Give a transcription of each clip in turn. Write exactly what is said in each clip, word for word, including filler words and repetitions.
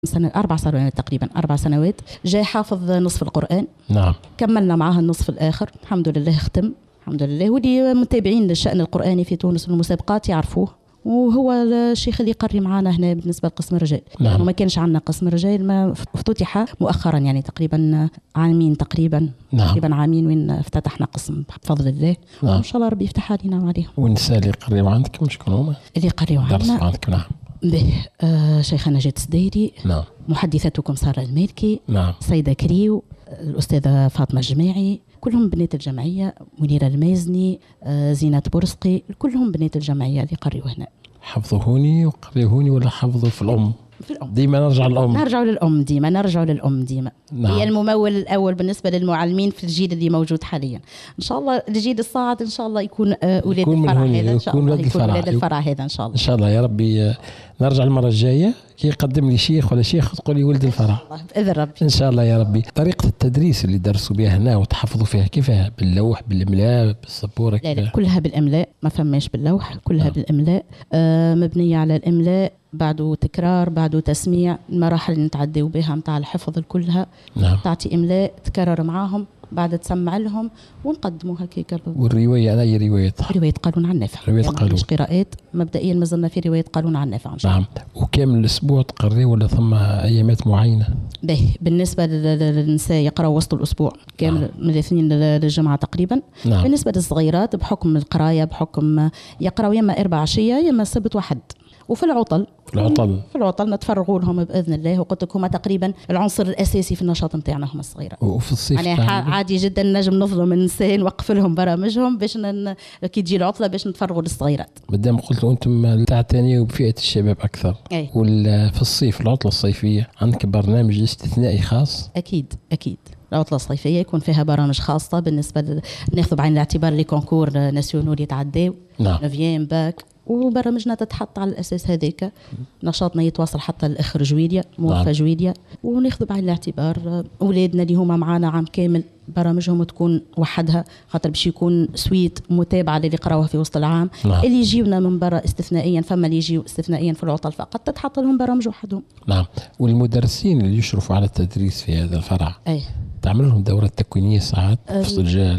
سنة أربع سنوات تقريبا أربع سنوات جاي حافظ نصف القرآن. نعم. كملنا معها النصف الآخر الحمد لله ختم الحمد لله. واللي متابعين للشأن القرآني في تونس والمسابقات يعرفوه، وهو الشيخ اللي يقري معنا هنا بالنسبة لقسم الرجال. نعم. يعني ما كانش عندنا قسم الرجال، ما افتتح مؤخرا يعني تقريبا عامين تقريبا. نعم. تقريبا عامين وين افتتحنا قسم بفضل الله. نعم. وإن شاء الله ربي يفتح علينا وعليهم. والنساء اللي يقريوا عندكم شكون هما؟ اللي يقريوا درسوا عندنا عندكم. نعم. به آه شيخنا جيت سديري. نعم. محدثتكم سارة المالكي. نعم. سيدة كريو، الأستاذة فاطمة الجماعي، كلهم بنات الجمعية. منيرة المازني، آه زينات بورسقي، كلهم بنات الجمعية اللي قريوا هنا. حفظوهوني وقريوهوني ولا حفظوا في الأم؟ في الأم. ديما نرجع للأم. نرجع للأم ديما نرجع للأم ديما. نعم. هي الممول الأول بالنسبة للمعلمين في الجيل اللي موجود حاليا. إن شاء الله الجيل الصاعد إن شاء الله يكون أولاد يكون الفرع من هذا. إن شاء الله يكون أولاد الفرع. الفرع هذا إن شاء الله. إن شاء الله يا ربي. نرجع المرة الجاية كي يقدم لي شيخ ولا شيخ تقول لي ولد الفرع. الله بإذن ربي. إن شاء الله يا ربي. طريقة التدريس اللي درسوا بها هنا وتحفظوا فيها كيفها؟ باللوح بالإملاء بالسبورة؟ لا لا كلها بالإملاء، ما فماش باللوح، كلها نعم. بالإملاء. آه مبنية على الإملاء، بعده تكرار بعده تسميع. المراحل اللي نتعديو بها متاع الحفظ كلها. نعم. تعطي إملاء تكرر معاهم بعد تسمع لهم ونقدموا هكيك. والرواية أنا هي رواية رواية قانون عن النافع. رواية يعني قانون. مش قراءات مبدئيا ما زلنا في رواية قانون عن النافع إن شاء الله. نعم. وكامل الأسبوع تقري ولا ثم أيامات معينة؟ به بالنسبة للنساء يقرأوا وسط الأسبوع كامل. نعم. من الاثنين للجمعة تقريبا. نعم. بالنسبة للصغيرات بحكم القراية بحكم يقرأوا يما أربع عشية يما سبت وحد. وفي العطل في العطل في العطل نتفرغوا لهم باذن الله. وقلت لكم تقريبا العنصر الاساسي في النشاط نتاعنا هم الصغيرات. وفي الصيف يعني عادي جدا نجم نظلم النساء نوقف لهم برامجهم باش ن... كي تجي العطله باش نتفرغوا للصغيرات. مادام قلتوا انتم تعتنيوا بفئه الشباب اكثر. أي. وفي الصيف العطله الصيفيه عندك برنامج استثنائي خاص؟ اكيد اكيد. العطله الصيفيه يكون فيها برامج خاصه بالنسبه ل... ناخذ بعين الاعتبار لي كونكور ناسيونال اللي يتعداو. نعم. نوفيام باك. وبرامجنا تتحط على الاساس هذاك. نشاطنا يتواصل حتى الاخر جويليا موفى. نعم. جويليا. وناخذ بعين الاعتبار اولادنا اللي هما معانا عام كامل برامجهم تكون وحدها خاطر باش يكون سويت متابعه اللي قراوها في وسط العام. نعم. اللي يجيونا من برا استثنائيا فما اللي يجيو استثنائيا في العطل فقط تتحط لهم برامج وحدهم. نعم. والمدرسين اللي يشرفوا على التدريس في هذا الفرع اي تعمل لهم دورات تكوينيه ساعات وسط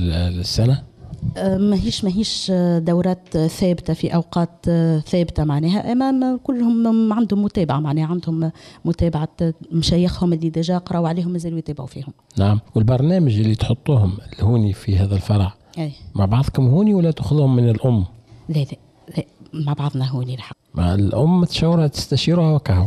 السنه؟ ماهيش ماهيش دورات ثابته في اوقات ثابته معناها، اما كلهم عندهم متابعه معناها عندهم متابعه مشايخهم اللي ديجا قراوا عليهم مازالوا يتابعوا فيهم. نعم. والبرنامج اللي تحطوهم هوني في هذا الفرع أي. مع بعضكم هوني ولا تاخذهم من الام؟ لا لا لا مع بعضنا هوني الحق. مع الام تشاورها تستشيرها وكهو.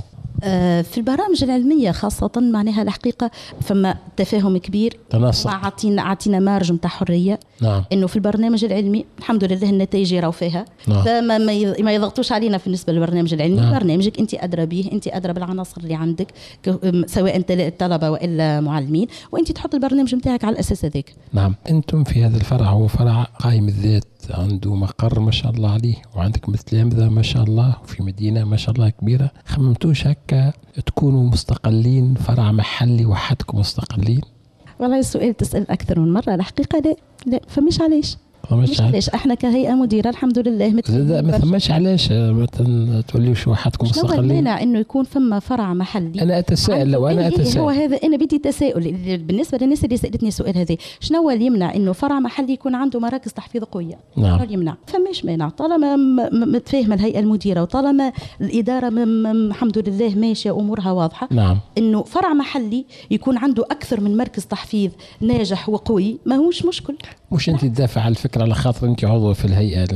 في البرامج العلميه خاصه معناها الحقيقه فما تفاهم كبير. تناسق. عطينا عطينا مارج نتاع حريه. نعم. انه في البرنامج العلمي الحمد لله النتائج يراو فيها. نعم. فما ما يضغطوش علينا بالنسبه للبرنامج العلمي. نعم. برنامجك انت ادرى به، انت ادرى بالعناصر اللي عندك سواء طلبه والا معلمين، وانت تحط البرنامج نتاعك على الاساس هذاك. نعم. انتم في هذا الفرع هو فرع قائم الذات عنده مقر ما شاء الله عليه وعندك مثل ما شاء الله وفي مدينه ما شاء الله كبيره. خممتوش هكا تكونوا مستقلين فرع محلي وحدكم مستقلين؟ والله السؤال تسأل أكثر من مرة الحقيقة لا لا فمش علاش مش علاش احنا كهيئه مديره الحمد لله ما ثماش علاش مثلا توليوش وحدكم مستقلين. شنو المانع انه يكون ثم فرع محلي؟ انا اتساءل لو انا اتساءل هو هذا انا بدي تساؤل بالنسبه للناس اللي سالتني السؤال هذا. شنو هو اللي يمنع انه فرع محلي يكون عنده مراكز تحفيظ قويه؟ نعم. شنو اللي يمنع؟ فماش مانع طالما متفاهمه الهيئه المديره وطالما الاداره الحمد لله ماشيه امورها واضحه. نعم. انه فرع محلي يكون عنده اكثر من مركز تحفيظ ناجح وقوي ماهوش مشكل. مش انت تدافع على الفكره على خاطر انت عضو في الهيئه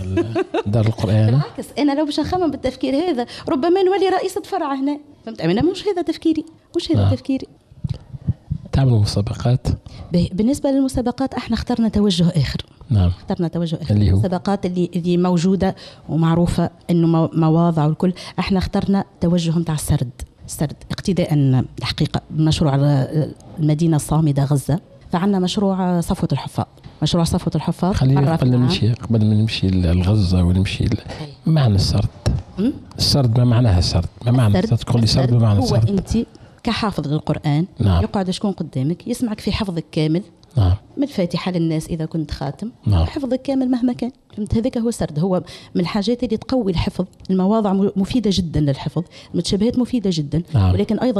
دار القران؟ بالعكس انا لو باش نخمم بالتفكير هذا ربما نولي رئيسه فرع هنا. فهمت؟ انا مش هذا تفكيري مش هذا. نعم. تفكيري. تعملوا مسابقات؟ بالنسبه للمسابقات احنا اخترنا توجه اخر. نعم. اخترنا توجه اخر. اللي هو المسابقات اللي اللي موجوده ومعروفه انه مواضع والكل احنا اخترنا توجه نتاع السرد. السرد اقتداء الحقيقه بمشروع المدينه الصامده غزه. فعندنا مشروع صفوة الحفاظ. مشروع صفوة الحفاظ خلينا قبل نمشي قبل ما نمشي لغزة ونمشي ما معنى السرد؟ م? السرد ما معناها السرد؟ ما معنى السرد؟ تقول لي سرد ما معنى السرد؟ هو أنت كحافظ للقرآن. نعم. يقعد شكون قدامك يسمعك في حفظك كامل نعم. من الفاتحة للناس إذا كنت خاتم، نعم. حفظك كامل مهما كان. فهمت؟ هذاك هو السرد، هو من الحاجات اللي تقوي الحفظ. المواضع مفيدة جدا للحفظ، المتشابهات مفيدة جدا، نعم. ولكن أيضا